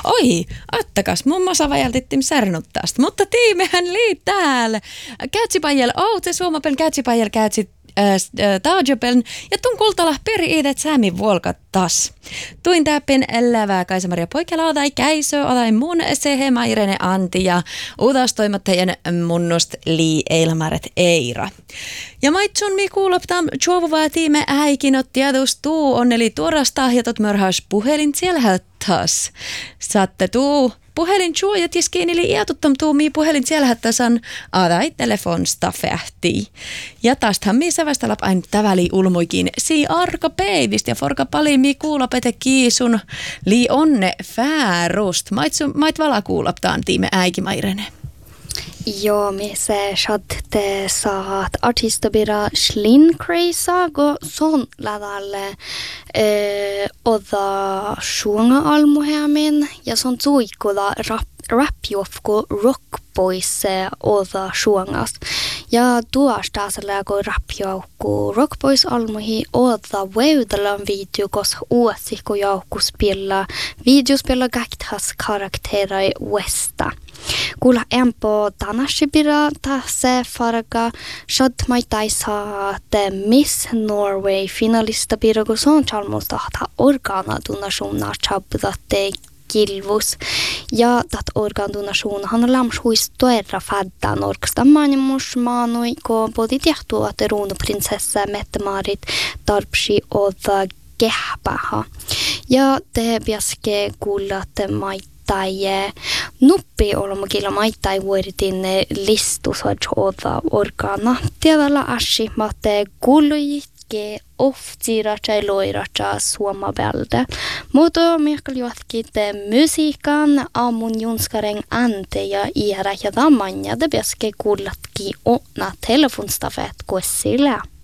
Oi, attakas, mummo savajaltittim särnuttaast, mutta tiimehän lii täällä. Kätsipajel, se suomapen kätsipajel kätsit taajopeln ja tun kultala peri-iidet säämin vuolkattas. Tuin täppin elävää Kaisa-Maria Poikela tai käisö tai mun sehema Irene Antti ja uudastoimattajien munnust Lii Eilmaret Eira. Ja maitsun mi kuuloptam juovuvaa tiime äikinot tiedustuu onneli tuorasta ja tot mörhäys puhelin siellä hättäs. Saatte tuu puhelin juojat ja skiinili iatuttam tuumii puhelin siellä hättäsan adai telefonsta fähtii. Ja taasthan mi sävästälap ain täväli ulmoikin sii arka peivist ja forka pali mi kuulopete kiisun lii onne fäärust. Mait vala kuuloptaan tiime äikimairene. Joo, me se chatte saat artistobira Slinkreisa go son ladalle oda suunga almuheamin ja son tuikula rapjofko rockboys oda suungas. Ja tuosta selläko rapjofko rockboys almuhi oda veudalan video kos uosikko jaukuspilla videospilla gakthas karakterai Westa. Kuulla empo tanashibira tase farga shad maitai saate Miss Norway finalista birago son chalmusta hata organa donationa chabdatte kilvus ja tat organ donationa han lams huis toerra fadda norksta manimus manoi ko bodi tehtua te ruunuprinsessa Mette-Marit Tarpsi oda gehpaha ja te biaske kuullatte tai nuppi olmukilla maittai vuoritin listusaj oda organa. Tiedällä ashi mate kulujitke oftiracha loiracha suomabälde. Mutta miekal juotkit musiikan aamun junskareng ante ja iärä ja damanja de beske kullatki onna telefonstafet kuessillä.